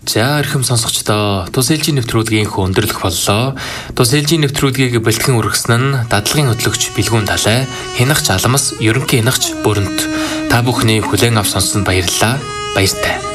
За эрхэм сонсогчдоо, Тус ээлжийн нэвтрүүлгийн өндөрлөх боллоо. Тус ээлжийн нэвтрүүлгийг бэлтгэн үргэсэн нь дадлагын хөтлөгч Билгүүн Далай, Хянагч Аламс, ерөнхий хянагч Бүрэнт. Та бүхний хүлээн авч сонссонд баярлалаа. Баяртай.